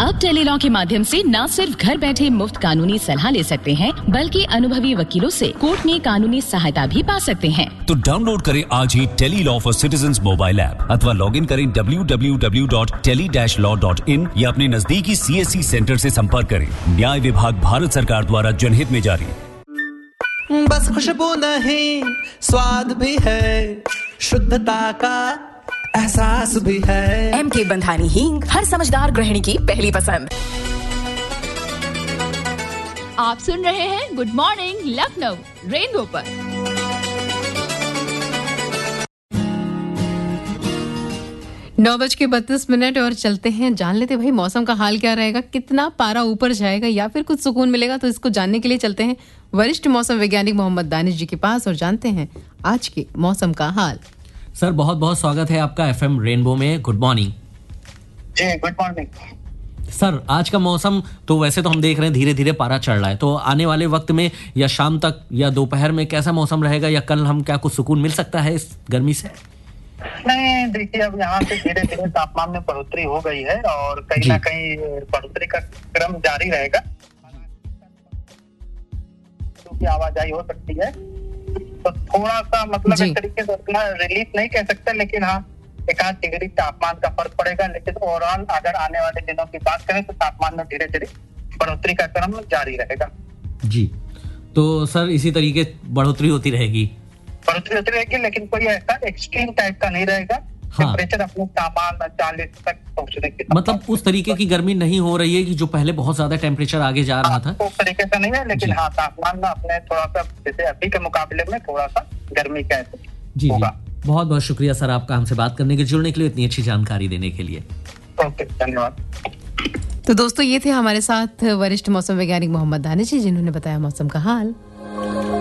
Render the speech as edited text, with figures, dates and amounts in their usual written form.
अब टेलीलॉ के माध्यम से न सिर्फ घर बैठे मुफ्त कानूनी सलाह ले सकते हैं, बल्कि अनुभवी वकीलों से कोर्ट में कानूनी सहायता भी पा सकते हैं। तो डाउनलोड करें आज ही Tele-Law for citizens mobile app अथवा लॉग इन करें www.tele-law.in या अपने नजदीकी CSC सेंटर से संपर्क करें। न्याय विभाग भारत सरकार द्वारा जनहित में जारी। बस खुशबू नहीं, स्वाद भी है, शुद्धता का एहसास भी है। MK बंधानी हींग, हर समझदार गृहिणी की पहली पसंद। आप सुन रहे हैं गुड मॉर्निंग लखनऊ रेनबो पर। नौ बज के 32 और चलते हैं, जान लेते भाई मौसम का हाल क्या रहेगा, कितना पारा ऊपर जाएगा या फिर कुछ सुकून मिलेगा। तो इसको जानने के लिए चलते हैं वरिष्ठ मौसम वैज्ञानिक मोहम्मद दानिश जी के पास और जानते हैं आज के मौसम का हाल। सर बहुत बहुत स्वागत है आपका FM रेनबो में। Good morning. जी गुड मॉर्निंग सर। आज का मौसम तो वैसे तो हम देख रहे हैं धीरे धीरे पारा चढ़ रहा है, तो आने वाले वक्त में या शाम तक या दोपहर में कैसा मौसम रहेगा, या कल हम क्या कुछ सुकून मिल सकता है इस गर्मी से? नहीं, देखिए अब यहाँ से धीरे धीरे तापमान में बढ़ोतरी हो गई है और कहीं ना कहीं बढ़ोतरी का क्रम जारी रहेगा, क्योंकि आवाजाही हो सकती है। तो थोड़ा सा मतलब एक तरीके से उतना रिलीफ नहीं कह सकते, लेकिन हाँ 1-8 डिग्री तापमान का फर्क पड़ेगा। लेकिन ओवरऑल अगर आने वाले दिनों की बात करें तो तापमान में धीरे धीरे बढ़ोतरी का क्रम जारी रहेगा। जी, तो सर इसी तरीके बढ़ोतरी होती रहेगी? बढ़ोतरी होती रहेगी, लेकिन कोई ऐसा एक्सट्रीम टाइप का नहीं रहेगा। टेम्परेचर अपने तापमान 40 तक पहुंचने की, मतलब उस तरीके की गर्मी नहीं हो रही है कि जो पहले बहुत ज्यादा टेम्परेचर आगे जा रहा था, उस तरीके से नहीं है। लेकिन हाँ तापमान में अपने थोड़ा सा जैसे अभी के मुकाबले में थोड़ा सा गर्मी का जी होगा। बहुत बहुत शुक्रिया सर आपका हमसे बात करने के, जुड़ने के लिए, इतनी अच्छी जानकारी देने के लिए। ओके, धन्यवाद। तो दोस्तों ये थे हमारे साथ वरिष्ठ मौसम वैज्ञानिक मोहम्मद दानिश जी, जिन्होंने बताया मौसम का हाल।